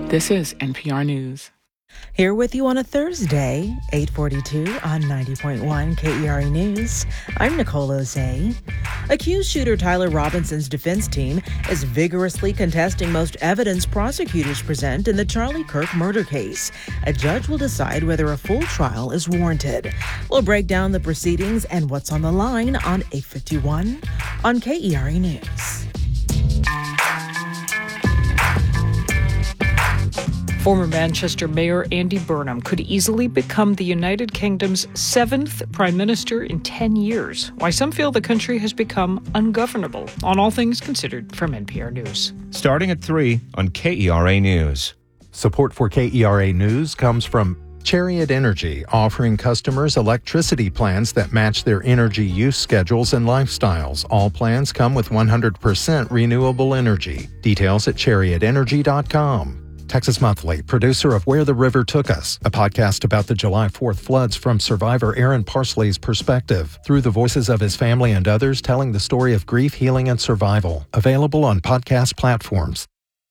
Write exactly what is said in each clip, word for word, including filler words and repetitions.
This is N P R News. Here with you on a Thursday, eight forty-two on ninety point one K E R A News. I'm Nicole Ozay. Accused shooter Tyler Robinson's defense team is vigorously contesting most evidence prosecutors present in the Charlie Kirk murder case. A judge will decide whether a full trial is warranted. We'll break down the proceedings and what's on the line on eight fifty-one on K E R A News. Former Manchester Mayor Andy Burnham could easily become the United Kingdom's seventh Prime Minister in ten years. Why some feel the country has become ungovernable. On All Things Considered from N P R News. Starting at three on K E R A News. Support for K E R A News comes from Chariot Energy, offering customers electricity plans that match their energy use schedules and lifestyles. All plans come with one hundred percent renewable energy. Details at chariot energy dot com. Texas Monthly, producer of Where the River Took Us, a podcast about the July fourth floods from survivor Aaron Parsley's perspective, through the voices of his family and others telling the story of grief, healing, and survival. Available on podcast platforms.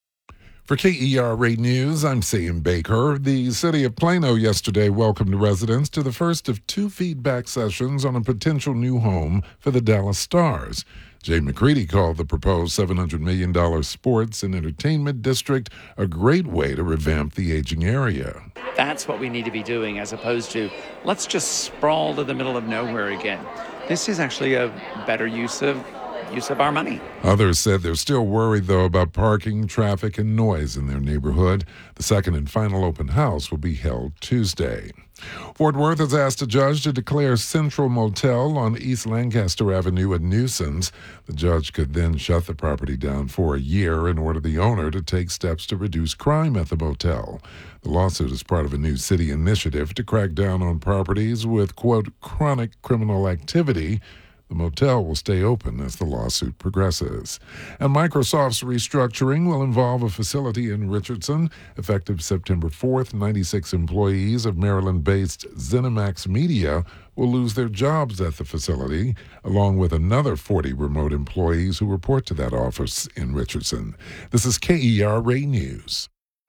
For K E R A News, I'm Sam Baker. The city of Plano yesterday welcomed residents to the first of two feedback sessions on a potential new home for the Dallas Stars. Jay McCready called the proposed seven hundred million dollars sports and entertainment district a great way to revamp the aging area. That's what we need to be doing, as opposed to let's just sprawl to the middle of nowhere again. This is actually a better use of use of our money. Others said they're still worried, though, about parking, traffic, and noise in their neighborhood. The second and final open house will be held Tuesday. Fort Worth has asked a judge to declare Central Motel on East Lancaster Avenue a nuisance. The judge could then shut the property down for a year and order the owner to take steps to reduce crime at the motel. The lawsuit is part of a new city initiative to crack down on properties with, quote, chronic criminal activity. The motel will stay open as the lawsuit progresses. And Microsoft's restructuring will involve a facility in Richardson. Effective September fourth, ninety-six employees of Maryland-based ZeniMax Media will lose their jobs at the facility, along with another forty remote employees who report to that office in Richardson. This is K E R A News.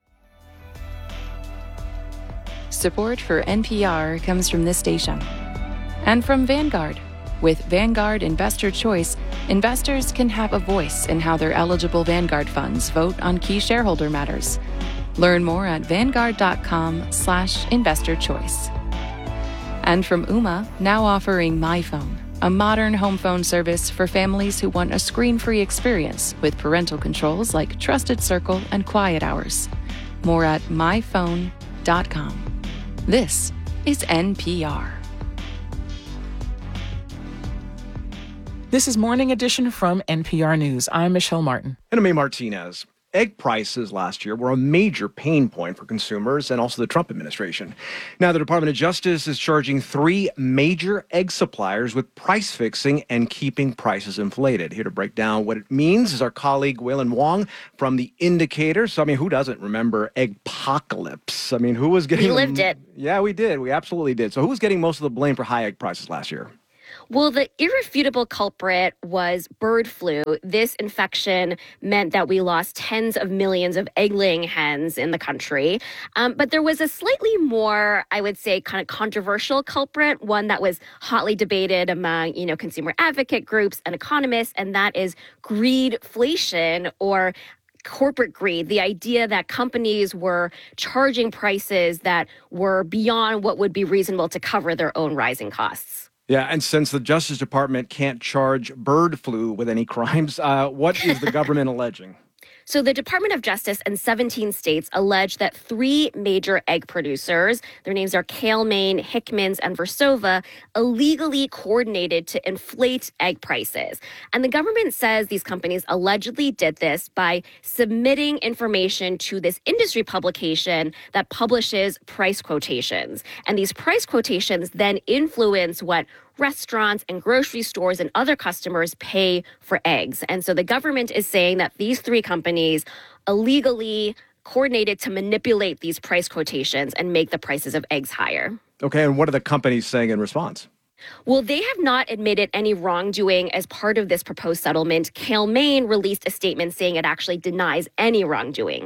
Support for N P R comes from this station and from Vanguard. With Vanguard Investor Choice, investors can have a voice in how their eligible Vanguard funds vote on key shareholder matters. Learn more at vanguard.com slash investor choice. And from Ooma, now offering MyPhone, a modern home phone service for families who want a screen-free experience with parental controls like Trusted Circle and Quiet Hours. More at my phone dot com. This is N P R. This is Morning Edition from N P R News. I'm Michelle Martin. And I'm A. Martinez. Egg prices last year were a major pain point for consumers and also the Trump administration. Now, the Department of Justice is charging three major egg suppliers with price fixing and keeping prices inflated. Here to break down what it means is our colleague Waylon Wong from The Indicator. So, I mean, who doesn't remember Eggpocalypse? I mean, who was getting... We lived it. Yeah, we did. We absolutely did. So who was getting most of the blame for high egg prices last year? Well, the irrefutable culprit was bird flu. This infection meant that we lost tens of millions of egg-laying hens in the country. Um, but there was a slightly more, I would say, kind of controversial culprit, one that was hotly debated among, you know, consumer advocate groups and economists, and that is greedflation, or corporate greed, the idea that companies were charging prices that were beyond what would be reasonable to cover their own rising costs. Yeah, and since the Justice Department can't charge bird flu with any crimes, uh, what is the government alleging? So the Department of Justice and seventeen states allege that three major egg producers, their names are Cal-Maine, Hickman's, and Versova, illegally coordinated to inflate egg prices. And the government says these companies allegedly did this by submitting information to this industry publication that publishes price quotations. And these price quotations then influence what restaurants and grocery stores and other customers pay for eggs. And so the government is saying that these three companies illegally coordinated to manipulate these price quotations and make the prices of eggs higher. Okay, and what are the companies saying in response? Well, they have not admitted any wrongdoing as part of this proposed settlement. Cal-Maine released a statement saying it actually denies any wrongdoing.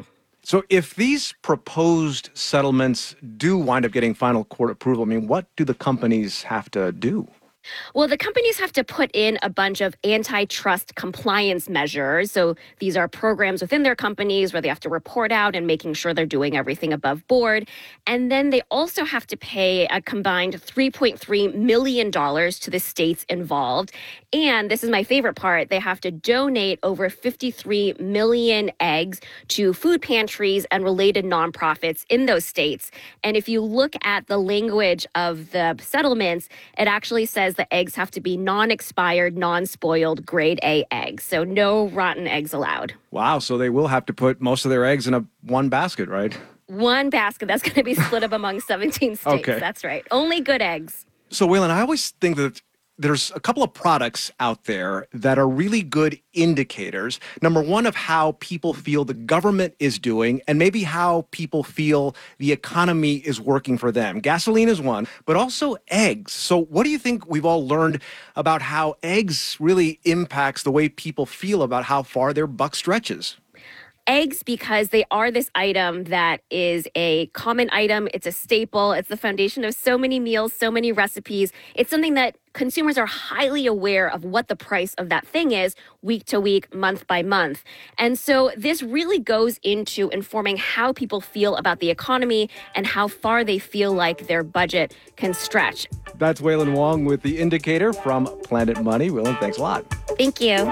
So if these proposed settlements do wind up getting final court approval, I mean, what do the companies have to do? Well, the companies have to put in a bunch of antitrust compliance measures. So these are programs within their companies where they have to report out and making sure they're doing everything above board. And then they also have to pay a combined three point three million dollars to the states involved. And this is my favorite part. They have to donate over fifty-three million eggs to food pantries and related nonprofits in those states. And if you look at the language of the settlements, it actually says the eggs have to be non-expired, non-spoiled, grade A eggs. So no rotten eggs allowed. Wow, so they will have to put most of their eggs in a one basket, right? One basket that's going to be split up among seventeen states. Okay. That's right. Only good eggs. So, Waylon, I always think that there's a couple of products out there that are really good indicators. Number one, of how people feel the government is doing, and maybe how people feel the economy is working for them. Gasoline is one, but also eggs. So what do you think we've all learned about how eggs really impacts the way people feel about how far their buck stretches? Eggs, because they are this item that is a common item. It's a staple. It's the foundation of so many meals, so many recipes. It's something that consumers are highly aware of what the price of that thing is week to week, month by month. And so this really goes into informing how people feel about the economy and how far they feel like their budget can stretch. That's Waylon Wong with The Indicator from Planet Money. Waylon, thanks a lot. Thank you.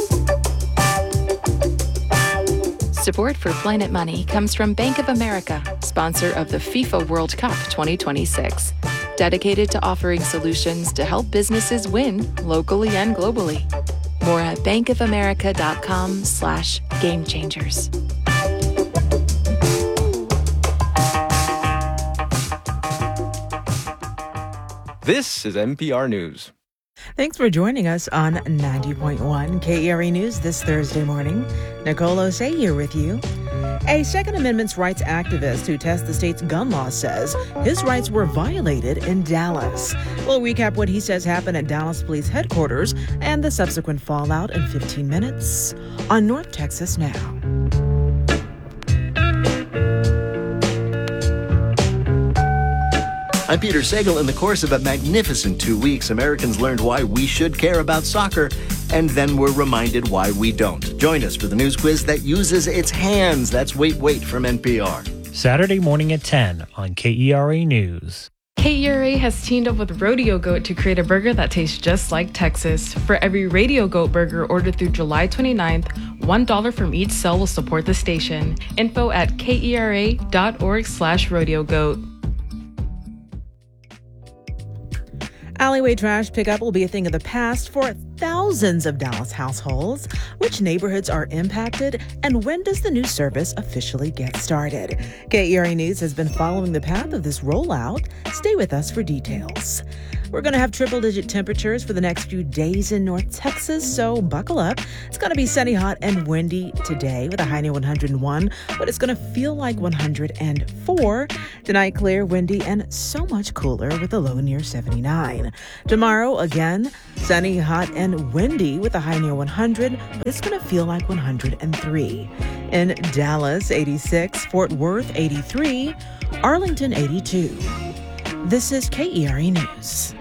Support for Planet Money comes from Bank of America, sponsor of the FIFA World Cup twenty twenty-six. Dedicated to offering solutions to help businesses win locally and globally. More at bankofamerica.com slash game changers. This is N P R News. Thanks for joining us on ninety point one K E R A News this Thursday morning. Nicole Osei here with you. A Second Amendment rights activist who tests the state's gun law says his rights were violated in Dallas. We'll recap what he says happened at Dallas Police Headquarters and the subsequent fallout in fifteen minutes on North Texas Now. I'm Peter Sagal. In the course of a magnificent two weeks, Americans learned why we should care about soccer, and then were reminded why we don't. Join us for the news quiz that uses its hands. That's Wait, Wait from N P R. Saturday morning at ten on K E R A News. K E R A has teamed up with Rodeo Goat to create a burger that tastes just like Texas. For every Radio Goat burger ordered through July twenty-ninth, one dollar from each sale will support the station. Info at kera.org slash rodeo goat. Alleyway trash pickup will be a thing of the past for thousands of Dallas households. Which neighborhoods are impacted, and when does the new service officially get started? K E R A News has been following the path of this rollout. Stay with us for details. We're going to have triple-digit temperatures for the next few days in North Texas, so buckle up. It's going to be sunny, hot, and windy today with a high near one hundred one, but it's going to feel like one hundred four. Tonight, clear, windy, and so much cooler with a low near seventy-nine. Tomorrow, again, sunny, hot, and windy with a high near one hundred, but it's going to feel like one hundred three. In Dallas, eighty-six, Fort Worth, eighty-three, Arlington, eighty-two. This is K E R A News.